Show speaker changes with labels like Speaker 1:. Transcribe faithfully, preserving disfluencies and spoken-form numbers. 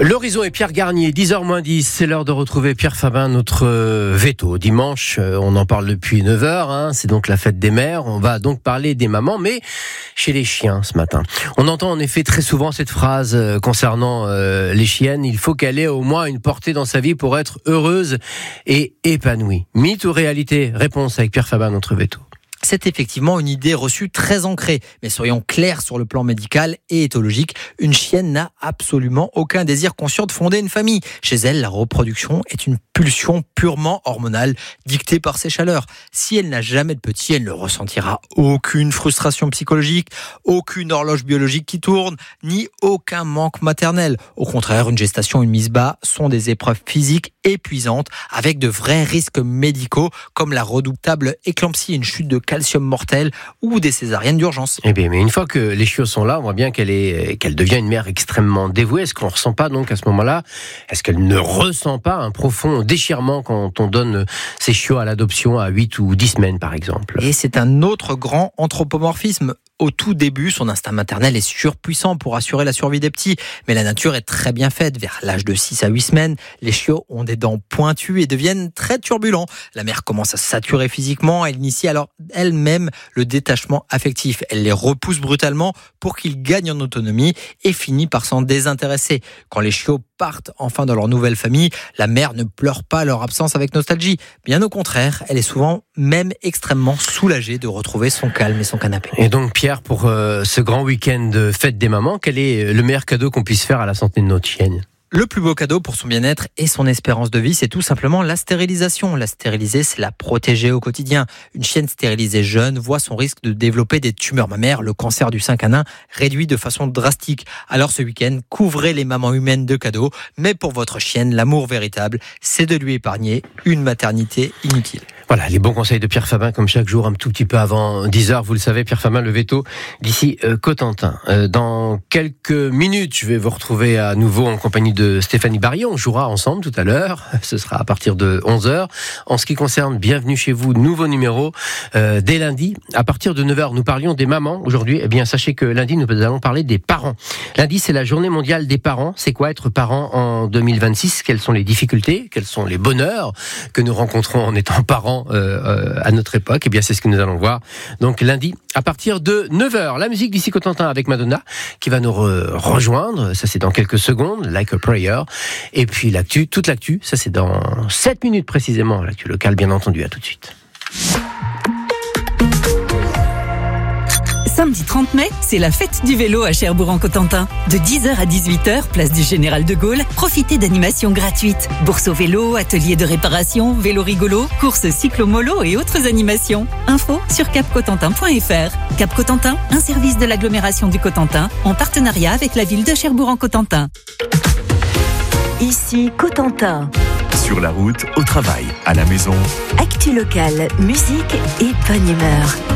Speaker 1: L'horizon et Pierre Garnier, dix heures moins dix, c'est l'heure de retrouver Pierre Fabin, notre veto. Dimanche, on en parle depuis neuf heures, hein, c'est donc la fête des mères. On va donc parler des mamans, mais chez les chiens ce matin. On entend en effet très souvent cette phrase concernant euh, les chiennes, il faut qu'elle ait au moins une portée dans sa vie pour être heureuse et épanouie. Mythe ou réalité? Réponse avec Pierre Fabin, notre veto.
Speaker 2: C'est effectivement une idée reçue très ancrée. Mais soyons clairs sur le plan médical et éthologique, une chienne n'a absolument aucun désir conscient de fonder une famille. Chez elle, la reproduction est une pulsion purement hormonale dictée par ses chaleurs. Si elle n'a jamais de petit, elle ne ressentira aucune frustration psychologique, aucune horloge biologique qui tourne, ni aucun manque maternel. Au contraire, une gestation et une mise bas sont des épreuves physiques épuisantes avec de vrais risques médicaux comme la redoutable éclampsie, une chute de calcium mortel ou des césariennes d'urgence.
Speaker 1: Eh bien, mais une fois que les chiots sont là, on voit bien qu'elle est, qu'elle devient une mère extrêmement dévouée. Est-ce qu'on ne ressent pas donc à ce moment-là, est-ce qu'elle ne ressent pas un profond déchirement quand on donne ses chiots à l'adoption à huit ou dix semaines par exemple?
Speaker 2: Et c'est un autre grand anthropomorphisme. Au tout début, son instinct maternel est surpuissant pour assurer la survie des petits. Mais la nature est très bien faite. Vers l'âge de six à huit semaines, les chiots ont des dents pointues et deviennent très turbulents. La mère commence à saturer physiquement. Elle initie alors elle-même le détachement affectif. Elle les repousse brutalement pour qu'ils gagnent en autonomie et finit par s'en désintéresser. Quand les chiots partent enfin dans leur nouvelle famille, la mère ne pleure pas leur absence avec nostalgie. Bien au contraire, elle est souvent même extrêmement soulagée de retrouver son calme et son canapé.
Speaker 1: Et donc Pierre, pour euh, ce grand week-end de fête des mamans, quel est le meilleur cadeau qu'on puisse faire à la santé de notre chienne ?
Speaker 2: Le plus beau cadeau pour son bien-être et son espérance de vie, c'est tout simplement la stérilisation. La stériliser, c'est la protéger au quotidien. Une chienne stérilisée jeune voit son risque de développer des tumeurs mammaires, le cancer du sein canin, réduit de façon drastique. Alors ce week-end, couvrez les mamans humaines de cadeaux. Mais pour votre chienne, l'amour véritable, c'est de lui épargner une maternité inutile.
Speaker 1: Voilà, les bons conseils de Pierre Fabin, comme chaque jour, un tout petit peu avant dix heures. Vous le savez, Pierre Fabin, le veto d'ici euh, Cotentin. Euh, dans quelques minutes, je vais vous retrouver à nouveau en compagnie de Stéphanie Barry. On jouera ensemble tout à l'heure. Ce sera à partir de onze heures. En ce qui concerne Bienvenue chez vous, nouveau numéro euh, dès lundi. À partir de neuf heures, nous parlions des mamans. Aujourd'hui, eh bien, sachez que lundi, nous allons parler des parents. Lundi, c'est la journée mondiale des parents. C'est quoi être parent en deux mille vingt-six? Quelles sont les difficultés? Quels sont les bonheurs que nous rencontrons en étant parents Euh, euh, à notre époque? Eh bien, c'est ce que nous allons voir. Donc, lundi, à partir de neuf heures, la musique d'ici Cotentin avec Madonna, qui va nous re- rejoindre. Ça, c'est dans quelques secondes, Like a Prayer. Et puis, l'actu, toute l'actu, ça, c'est dans sept minutes précisément, l'actu locale, bien entendu. À tout de suite.
Speaker 3: Samedi trente mai, c'est la fête du vélo à Cherbourg-en-Cotentin. De dix heures à dix-huit heures, place du Général de Gaulle, profitez d'animations gratuites. Bourse au vélo, ateliers de réparation, vélo rigolo, courses cyclo-molo et autres animations. Info sur cap cotentin point f r. Cap Cotentin, un service de l'agglomération du Cotentin, en partenariat avec la ville de Cherbourg-en-Cotentin.
Speaker 4: Ici Cotentin.
Speaker 5: Sur la route, au travail, à la maison.
Speaker 4: Actu locale, musique et bonne humeur.